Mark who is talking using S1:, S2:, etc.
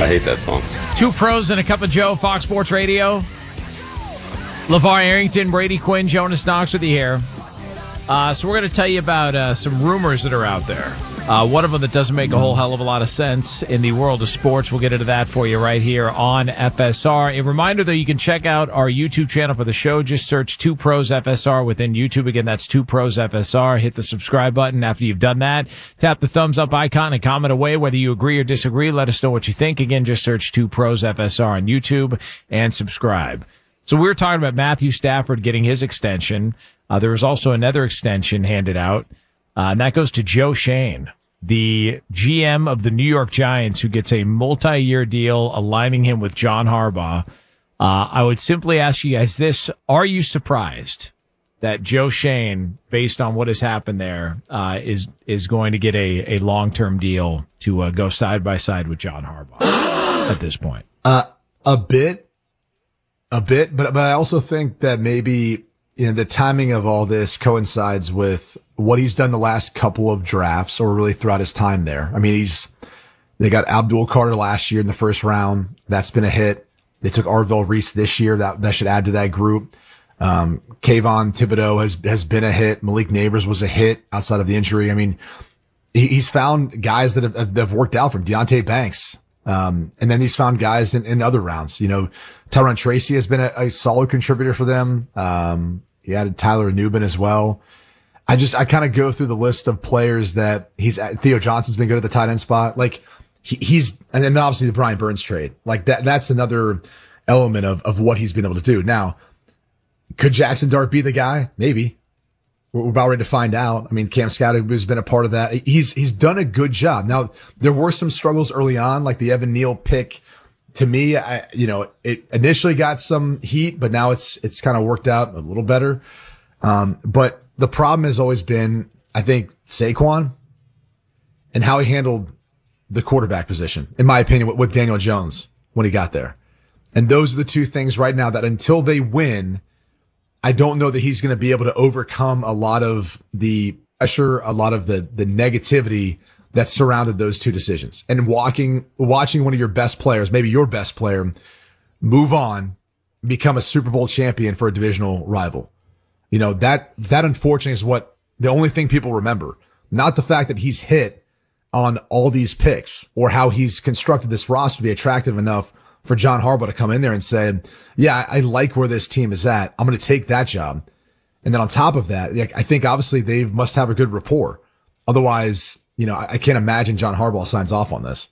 S1: I hate that song.
S2: Two Pros and a Cup of Joe, Fox Sports Radio. LeVar Arrington, Brady Quinn, Jonas Knox with you here. So we're going to tell you about some rumors that are out there. One of them that doesn't make a whole hell of a lot of sense in the world of sports. We'll get into that for you right here on FSR. A reminder, though, you can check out our YouTube channel for the show. Just search Two Pros FSR within YouTube. Again, that's Two Pros FSR. Hit the subscribe button. After you've done that, tap the thumbs up icon and comment away whether you agree or disagree. Let us know what you think. Again, just search Two Pros FSR on YouTube and subscribe. So we were talking about Matthew Stafford getting his extension. There was also another extension handed out, and that goes to Joe Schoen, the GM of the New York Giants, who gets a multi-year deal aligning him with John Harbaugh. I would simply ask you guys this. Are you surprised that Joe Schoen, based on what has happened there, is going to get a long-term deal to go side by side with John Harbaugh at this point?
S3: A bit, but I also think that maybe, the timing of all this coincides with what he's done the last couple of drafts, or really throughout his time there. I mean, they got Abdul Carter last year in the first round. That's been a hit. They took Arvell Reese this year. That should add to that group. Kayvon Thibodeau has been a hit. Malik Neighbors was a hit outside of the injury. I mean, he's found guys that have worked out, from Deonte Banks. And then he's found guys in other rounds. Tyron Tracy has been a solid contributor for them. He added Tyler Nubin as well. I kind of go through the list of players that Theo Johnson's been good at the tight end spot. Like and then obviously the Brian Burns trade. Like that's another element of what he's been able to do. Now, could Jackson Dart be the guy? Maybe. We're about ready to find out. I mean, Cam Scott has been a part of that. He's done a good job. Now, there were some struggles early on, like the Evan Neal pick. To me, it initially got some heat, but now it's kind of worked out a little better. But the problem has always been, I think, Saquon and how he handled the quarterback position, in my opinion, with Daniel Jones when he got there. And those are the two things right now that until they win, I don't know that he's going to be able to overcome a lot of the pressure, a lot of the negativity that surrounded those two decisions. And watching one of your best players, maybe your best player, move on, become a Super Bowl champion for a divisional rival. That unfortunately is what the only thing people remember. Not the fact that he's hit on all these picks, or how he's constructed this roster to be attractive enough for John Harbaugh to come in there and say, yeah, I like where this team is at. I'm going to take that job. And then on top of that, I think obviously they must have a good rapport. Otherwise, I can't imagine John Harbaugh signs off on this.